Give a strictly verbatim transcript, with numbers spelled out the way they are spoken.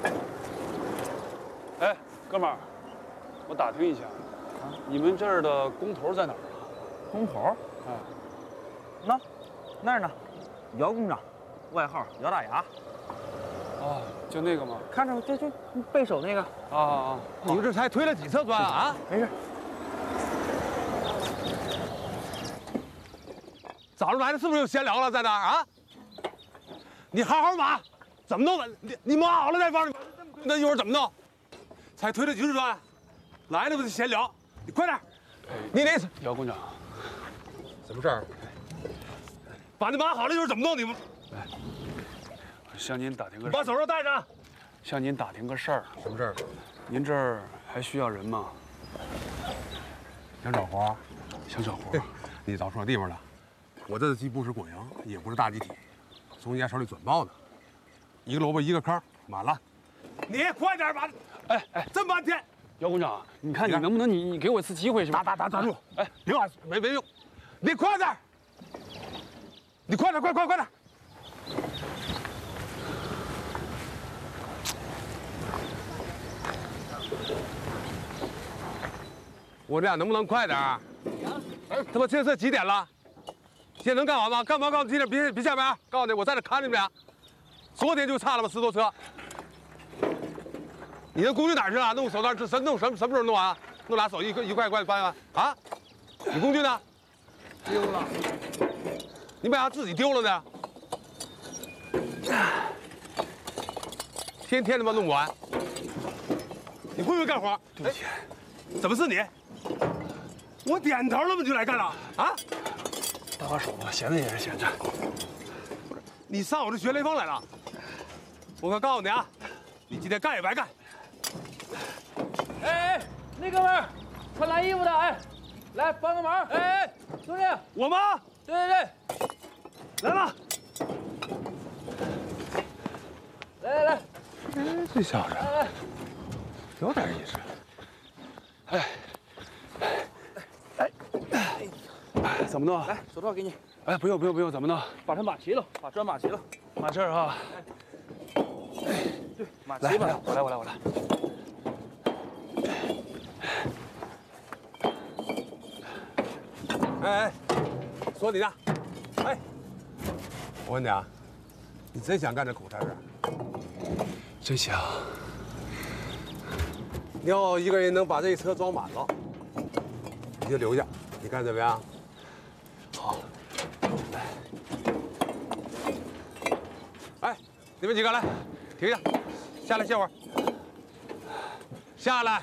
哎，哥们儿，我打听一下，你们这儿的工头在哪儿啊？ 工头？ 哎， 那那儿呢，姚工长，外号姚大牙。 哦，就那个吗？ 看着就就背手那个。 啊啊啊！ 你们这才推了几次砖啊？ 没事。 早上来的是不是又闲聊了在那儿啊？你好好码，怎么弄的？你你码好了再放。那一会儿怎么弄？才推了几次砖，来了不就闲聊？你快点！你那姚工长， 什么事儿？把那码好了一会儿怎么弄？你们来，向您打听个。 把手上带着。 向您打听个事儿。 什么事儿？ 您这儿还需要人吗？ 想找活？ 想找活？ 你找错地方了。我这既不是国营，也不是大集体，从人家手里转报的，一个萝卜一个坑，满了。你快点把！ 哎哎， 这么半天， 姚工长，你看你能不能你你给我一次机会是吧？ 打打打打住！ 哎， 别管，没没用，你快点！你快点，快快快点！我俩能不能快点？哎，他妈这是几点了？现在能干完吗？干完告诉几点？别别下班！告诉你，我在这看着你们俩。昨天就差了吧十多车。你那工具哪儿去了？弄手段这什弄什么什么时候弄完？弄俩手一个一块一块搬完啊？你工具呢？丢了。你为啥自己丢了呢？天天他妈弄不完。你会不会干活？ 对不起。 怎么是你？我点头了吗？你就来干了啊？ 搭把手吧，闲着也是闲着。 不是，你上我这学雷锋来了？我可告诉你啊，你今天干也白干。 哎哎，那哥们儿，穿蓝衣服的，哎，来帮个忙，哎哎，兄弟， 我吗？ 对对对， 来了。 来来来， 哎，这小子来来， 有点意思。 哎，哎，哎，怎么弄？ 来，手套给你。 哎，不用不用不用，怎么弄？ 把它码齐了，把砖码齐了。 码这儿啊。 对，码来齐吧。 我来我来我来。 哎哎，说你呢？哎，我问你啊，你真想干这苦差事？ 真想。 你要一个人能把这车装满了，你就留下，你看怎么样？ 好。 哎，你们几个来，停下，下来歇会儿。下来。